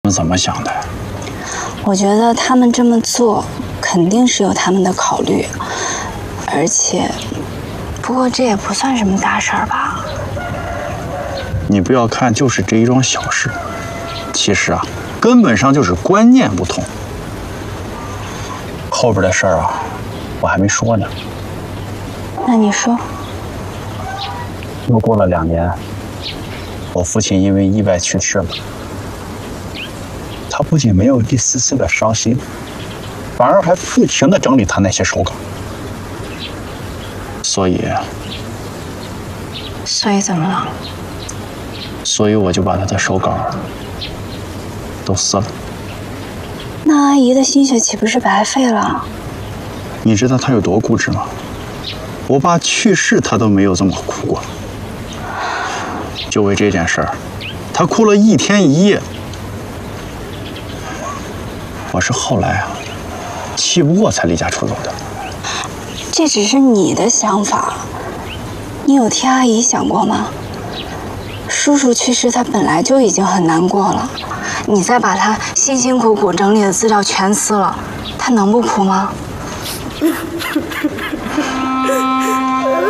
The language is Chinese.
们怎么想的？ 我觉得他们这么做肯定是有他们的考虑，而且，不过这也不算什么大事儿吧？ 你不要看就是这一桩小事，其实啊，根本上就是观念不同。后边的事儿啊，我还没说呢。 那你说。 又过了2年，我父亲因为意外去世了。他不仅没有一丝丝的伤心，反而还不停地整理他那些手稿。所以怎么了？ 所以我就把他的手稿都撕了。 那阿姨的心血岂不是白费了？ 你知道他有多固执吗？我爸去世，他都没有这么哭过。就为这件事儿，他哭了1天1夜。我是后来啊，气不过才离家出走的。 这只是你的想法，你有替阿姨想过吗？叔叔去世，他本来就已经很难过了，你再把他辛辛苦苦整理的资料全撕了，他能不哭吗？